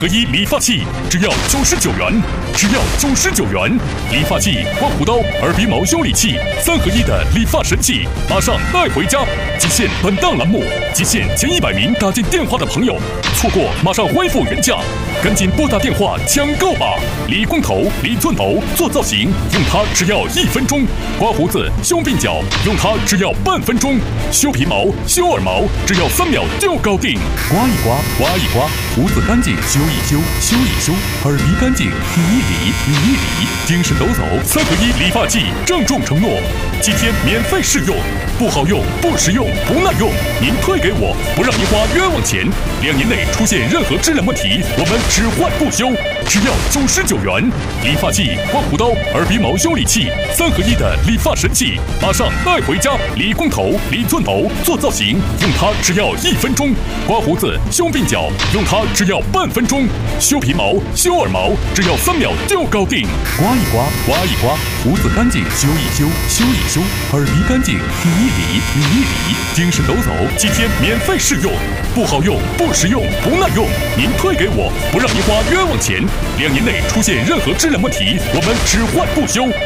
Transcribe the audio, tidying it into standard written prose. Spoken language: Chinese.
合一理发器只要99元，只要99元。理发器、刮胡刀、耳鼻毛修理器，3合1的理发神器，马上带回家！仅限本档栏目，仅限前100名打进电话的朋友，错过马上恢复原价，赶紧拨打电话抢购吧！理光头、理寸头、做造型，用它只要1分钟；刮胡子、修鬓角，用它只要半分钟；修皮毛、修耳毛，只要3秒就搞定。刮一刮，刮一刮，胡子干净修一修，修一修，耳鼻干净理一理，理一理，精神抖擞3合1理发剂，郑重承诺7天免费试用，不好用、不实用、不耐用，您退给我，不让您花冤枉钱。2年内出现任何质量问题，我们只换不修，只要99元。理发器、刮胡刀、耳鼻毛修理器，3合1的理发神器，马上带回家！理光头、理寸头、做造型，用它只要1分钟；刮胡子、修鬓角，用它只要半分钟；修皮毛、修耳毛，只要3秒就搞定。刮一刮，刮一刮，胡子干净修一修，修一修，耳鼻干净理一理，理一理，精神抖擞7天免费试用，不好用、不实用、不耐用，您退给我，不让您花冤枉钱。2年内出现任何质量问题，我们只换不修，